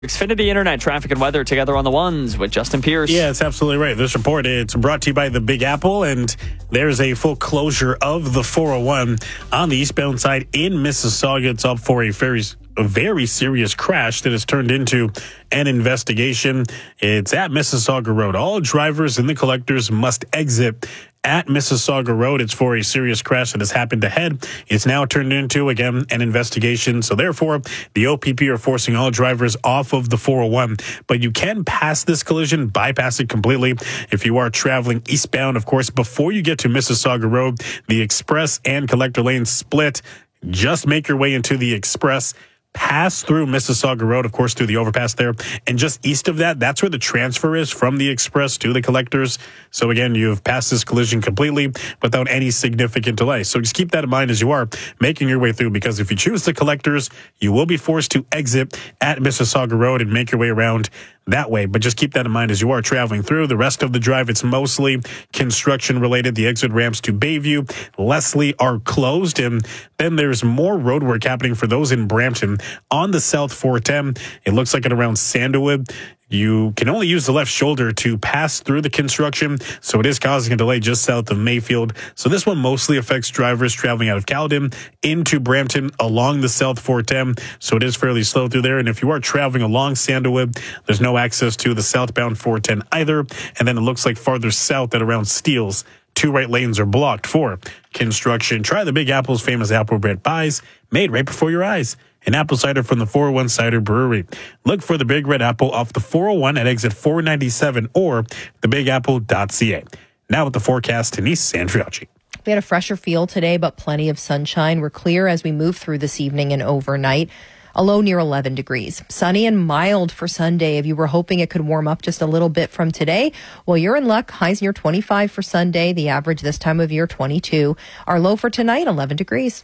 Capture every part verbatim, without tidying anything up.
Xfinity Internet traffic and weather together on the ones with Justin Pierce. Yeah, it's absolutely right. This report, it's brought to you by the Big Apple, and there's a full closure of the four oh one on the eastbound side in Mississauga. It's up for a very, a very serious crash that has turned into an investigation. It's at Mississauga Road. All drivers and the collectors must exit at Mississauga Road. It's for a serious crash that has happened ahead. It's now turned into, again, an investigation. So therefore, the O P P are forcing all drivers off of the four oh one. But you can pass this collision, bypass it completely. If you are traveling eastbound, of course, before you get to Mississauga Road, the express and collector lanes split. Just make your way into the express. Pass through Mississauga Road, of course, through the overpass there. And just east of that, that's where the transfer is from the express to the collectors. So again, you've passed this collision completely without any significant delay. So just keep that in mind as you are making your way through, because if you choose the collectors, you will be forced to exit at Mississauga Road and make your way around that way. But just keep that in mind as you are traveling through. The rest of the drive, it's mostly construction related. The exit ramps to Bayview, Leslie are closed. And then there's more road work happening for those in Brampton on the South four ten. It looks like at around Sandalwood. You can only use the left shoulder to pass through the construction, so it is causing a delay just south of Mayfield. So this one mostly affects drivers traveling out of Caledon into Brampton along the South four ten, so it is fairly slow through there. And if you are traveling along Sandalwood, there's no access to the southbound four ten either. And then it looks like farther south at around Steeles, two right lanes are blocked for construction. Try the Big Apple's famous apple bread pies, made right before your eyes. An apple cider from the four oh one Cider Brewery. Look for the Big Red Apple off the four oh one at exit four ninety-seven or the big apple dot c a. Now with the forecast, Denise Sandriacci. We had a fresher feel today, but plenty of sunshine. We're clear as we move through this evening and overnight. A low near eleven degrees. Sunny and mild for Sunday. If you were hoping it could warm up just a little bit from today, well, you're in luck. Highs near twenty-five for Sunday. The average this time of year, twenty-two. Our low for tonight, eleven degrees.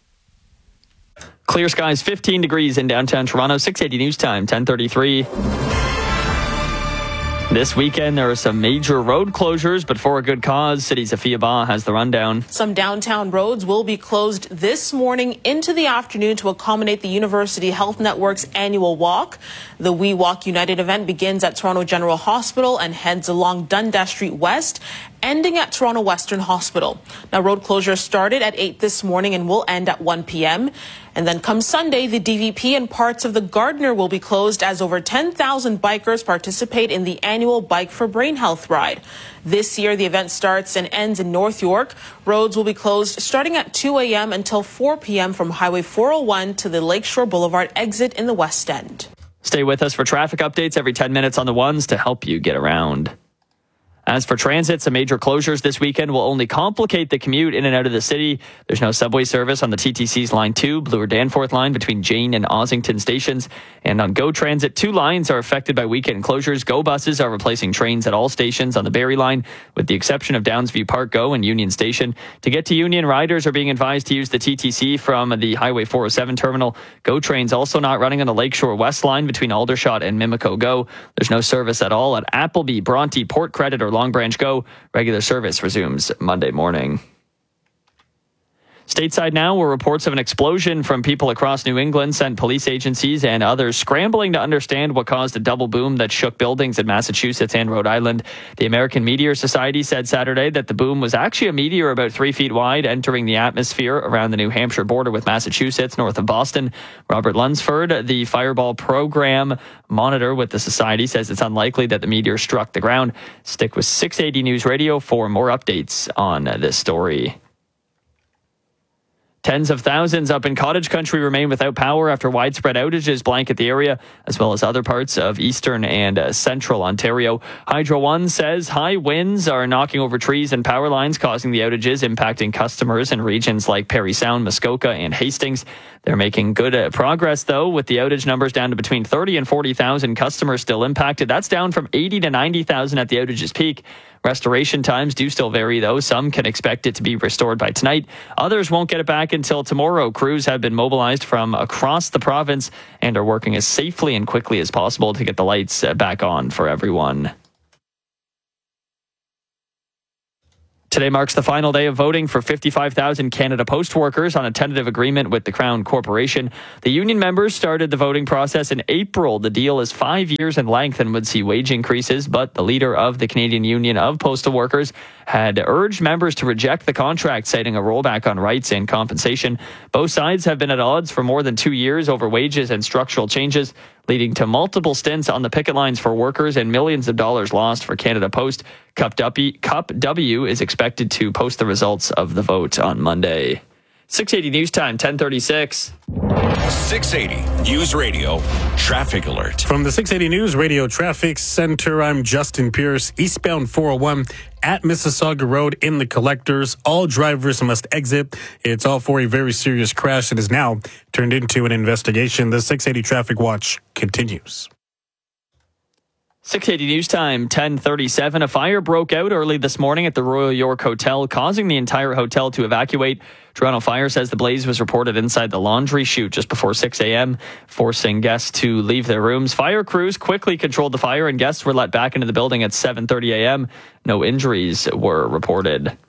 Clear skies, fifteen degrees in downtown Toronto. six eighty news time, ten thirty-three. This weekend, there are some major road closures, but for a good cause. City's Afia Ba has the rundown. Some downtown roads will be closed this morning into the afternoon to accommodate the University Health Network's annual walk. The We Walk United event begins at Toronto General Hospital and heads along Dundas Street West, ending at Toronto Western Hospital. Now, road closures started at eight this morning and will end at one p.m. And then come Sunday, the D V P and parts of the Gardiner will be closed as over ten thousand bikers participate in the annual Bike for Brain Health ride. This year, the event starts and ends in North York. Roads will be closed starting at two a.m. until four p.m. from Highway four oh one to the Lakeshore Boulevard exit in the West End. Stay with us for traffic updates every ten minutes on the ones to help you get around. As for transit, some major closures this weekend will only complicate the commute in and out of the city. There's no subway service on the T T C's Line two, Bloor Danforth line between Jane and Ossington stations. And on GO Transit, two lines are affected by weekend closures. GO buses are replacing trains at all stations on the Barrie line, with the exception of Downsview Park GO and Union Station. To get to Union, riders are being advised to use the T T C from the Highway four oh seven terminal. GO trains also not running on the Lakeshore West line between Aldershot and Mimico GO. There's no service at all at Appleby, Bronte, Port Credit, or Long Branch GO. Regular service resumes Monday morning. Stateside now, where reports of an explosion from people across New England sent police agencies and others scrambling to understand what caused a double boom that shook buildings in Massachusetts and Rhode Island. The American Meteor Society said Saturday that the boom was actually a meteor about three feet wide entering the atmosphere around the New Hampshire border with Massachusetts, north of Boston. Robert Lunsford, the Fireball Program monitor with the Society, says it's unlikely that the meteor struck the ground. Stick with six eighty News Radio for more updates on this story. Tens of thousands up in cottage country remain without power after widespread outages blanket the area, as well as other parts of eastern and uh, central Ontario. Hydro One says high winds are knocking over trees and power lines, causing the outages, impacting customers in regions like Parry Sound, Muskoka, and Hastings. They're making good uh, progress, though, with the outage numbers down to between thirty and forty thousand customers still impacted. That's down from eighty to ninety thousand at the outage's peak. Restoration times do still vary, though. Some can expect it to be restored by tonight. Others won't get it back until tomorrow. Crews have been mobilized from across the province and are working as safely and quickly as possible to get the lights back on for everyone. Today marks the final day of voting for fifty-five thousand Canada Post workers on a tentative agreement with the Crown Corporation. The union members started the voting process in April. The deal is five years in length and would see wage increases, but the leader of the Canadian Union of Postal Workers had urged members to reject the contract, citing a rollback on rights and compensation. Both sides have been at odds for more than two years over wages and structural changes, leading to multiple stints on the picket lines for workers and millions of dollars lost for Canada Post. Cup W, Cup W is expected to post the results of the vote on Monday. six eighty News Time, ten thirty-six. six eighty News Radio Traffic Alert. From the six eighty News Radio Traffic Center, I'm Justin Pierce. Eastbound four oh one at Mississauga Road in the collectors. All drivers must exit. It's all for a very serious crash that is now turned into an investigation. The six eighty Traffic Watch continues. six eighty News Time, ten thirty-seven. A fire broke out early this morning at the Royal York Hotel, causing the entire hotel to evacuate. Toronto Fire says the blaze was reported inside the laundry chute just before six a.m., forcing guests to leave their rooms. Fire crews quickly controlled the fire, and guests were let back into the building at seven thirty a.m. No injuries were reported.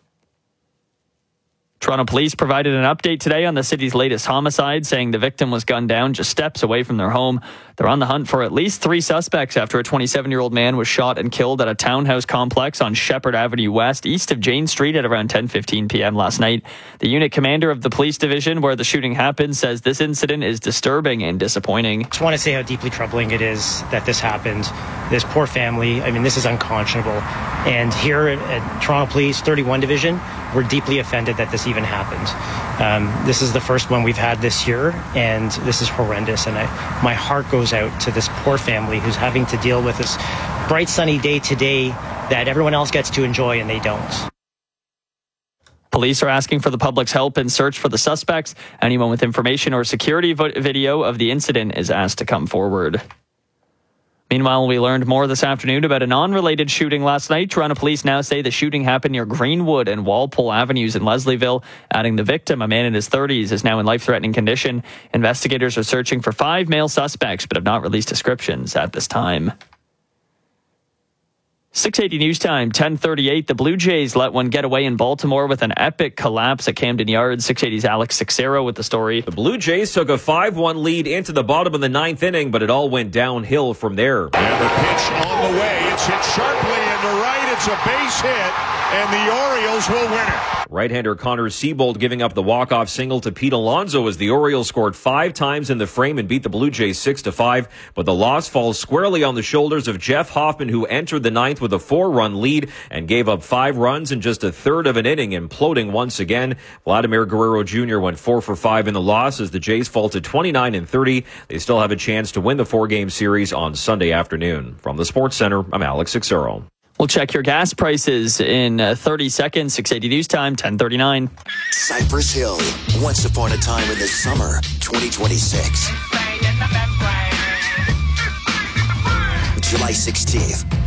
Toronto Police provided an update today on the city's latest homicide, saying the victim was gunned down just steps away from their home. They're on the hunt for at least three suspects after a twenty-seven-year-old man was shot and killed at a townhouse complex on Shepherd Avenue West, east of Jane Street at around ten fifteen p.m. last night. The unit commander of the police division where the shooting happened says this incident is disturbing and disappointing. I just want to say how deeply troubling it is that this happened. This poor family, I mean, this is unconscionable. And here at, at Toronto Police thirty-one Division, we're deeply offended that this even happened. Um, this is the first one we've had this year, and this is horrendous. And I, my heart goes out to this poor family who's having to deal with this bright, sunny day today that everyone else gets to enjoy and they don't. Police are asking for the public's help in search for the suspects. Anyone with information or security video of the incident is asked to come forward. Meanwhile, we learned more this afternoon about a non-related shooting last night. Toronto Police now say the shooting happened near Greenwood and Walpole Avenues in Leslieville, adding the victim, a man in his thirties, is now in life-threatening condition. Investigators are searching for five male suspects but have not released descriptions at this time. six eighty News Time, ten thirty-eight. The Blue Jays let one get away in Baltimore with an epic collapse at Camden Yards. six eighty's Alex Sixero with the story. The Blue Jays took a five one lead into the bottom of the ninth inning, but it all went downhill from there. And the pitch on the way. It's hit sharply into right. It's a base hit, and the Orioles will win it. Right-hander Connor Siebold giving up the walk-off single to Pete Alonso as the Orioles scored five times in the frame and beat the Blue Jays six to five. But the loss falls squarely on the shoulders of Jeff Hoffman, who entered the ninth with a four-run lead and gave up five runs in just a third of an inning, imploding once again. Vladimir Guerrero Junior went four for five in the loss as the Jays fall to twenty-nine and thirty. They still have a chance to win the four-game series on Sunday afternoon. From the Sports Center, I'm Alex Sixero. We'll check your gas prices in uh, thirty seconds. six eighty News Time, ten thirty-nine. Cypress Hill, once upon a time in the summer, twenty twenty-six. July sixteenth.